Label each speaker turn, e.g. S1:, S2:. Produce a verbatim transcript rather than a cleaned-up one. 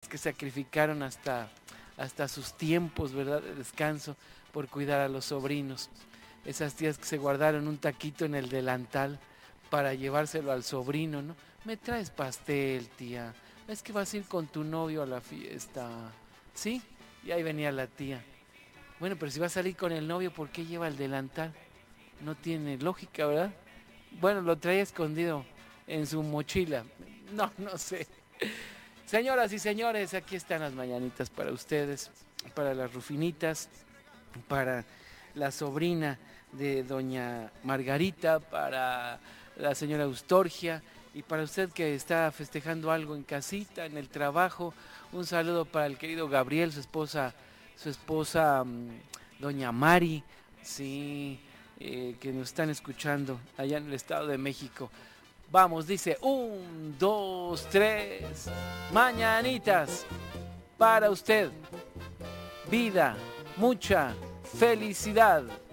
S1: que sacrificaron hasta, hasta sus tiempos, ¿verdad?, de descanso por cuidar a los sobrinos. Esas tías que se guardaron un taquito en el delantal para llevárselo al sobrino, ¿no? Me traes pastel, tía. Es que vas a ir con tu novio a la fiesta. ¿Sí? Y ahí venía la tía. Bueno, pero si va a salir con el novio, ¿por qué lleva el delantal? No tiene lógica, ¿verdad? Bueno, lo traía escondido en su mochila. No, no sé. Señoras y señores, aquí están las mañanitas para ustedes, para las Rufinitas, para la sobrina de doña Margarita, para la señora Eustorgia y para usted que está festejando algo en casita, en el trabajo. Un saludo para el querido Gabriel, su esposa, su esposa doña Mari, sí, eh, que nos están escuchando allá en el Estado de México. Vamos, dice, un, dos, tres, mañanitas para usted. Vida, mucha felicidad.